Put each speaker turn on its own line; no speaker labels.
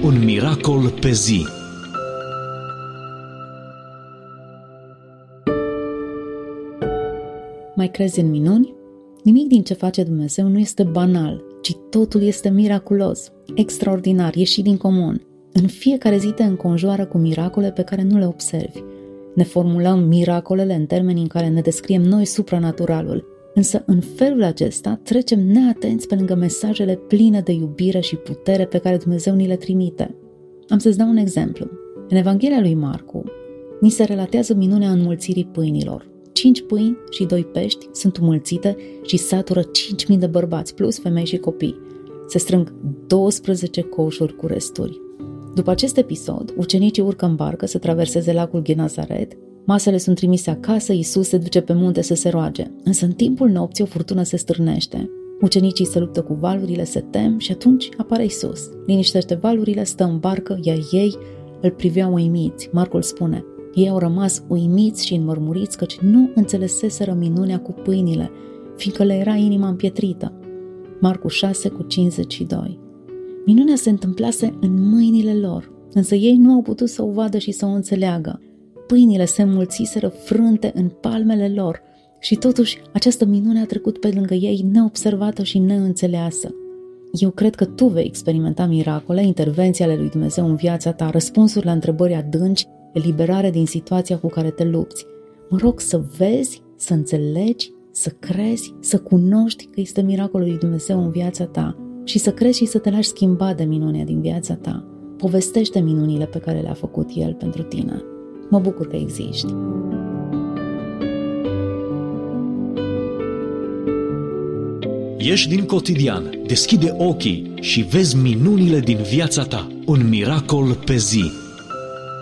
Un miracol pe zi.
Mai crezi în minuni? Nimic din ce face Dumnezeu nu este banal, ci totul este miraculos, extraordinar, ieșit din comun. În fiecare zi te înconjoară cu miracole pe care nu le observi. Ne formulăm miracolele în termenii în care ne descriem noi supranaturalul, însă în felul acesta trecem neatenți pe lângă mesajele pline de iubire și putere pe care Dumnezeu ni le trimite. Am să-ți dau un exemplu. În Evanghelia lui Marcu, ni se relatează minunea înmulțirii pâinilor. 5 pâini și 2 pești sunt înmulțite și satură 5.000 de bărbați, plus femei și copii. Se strâng 12 coșuri cu resturi. După acest episod, ucenicii urcă în barcă să traverseze lacul Genazaret, masele sunt trimise acasă, Iisus se duce pe munte să se roage. Însă în timpul nopții o furtună se stârnește. Ucenicii se luptă cu valurile, se tem și atunci apare Iisus. Liniștește valurile, stă în barcă, iar ei îl priveau uimiți. Marcul spune: ei au rămas uimiți și înmărmuriți căci nu înțeleseseră minunea cu pâinile, fiindcă le era inima împietrită. Marcu 6:52. Minunea se întâmplase în mâinile lor, însă ei nu au putut să o vadă și să o înțeleagă. Pâinile se înmulțiseră frânte în palmele lor și totuși această minune a trecut pe lângă ei neobservată și neînțeleasă. Eu cred că tu vei experimenta miracole, intervenții ale lui Dumnezeu în viața ta, răspunsuri la întrebări adânci, eliberare din situația cu care te lupți. Mă rog să vezi, să înțelegi, să crezi, să cunoști că este miracolul lui Dumnezeu în viața ta și să crezi și să te lași schimba de minunea din viața ta. Povestește minunile pe care le-a făcut El pentru tine. Mă bucur că existi.
Ieși din cotidian, deschide ochii și vezi minunile din viața ta. Un miracol pe zi.